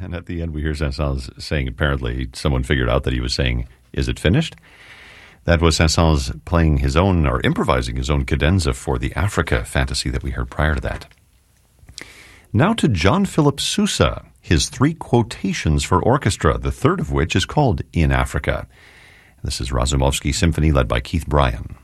And at the end, we hear Saint-Saëns saying, apparently, someone figured out that he was saying, "Is it finished?" That was Saint-Saëns playing his own, or improvising his own cadenza for the Africa fantasy that we heard prior to that. Now to John Philip Sousa, his 3 quotations for orchestra, the third of which is called In Africa. This is Razumovsky Symphony, led by Keith Bryan.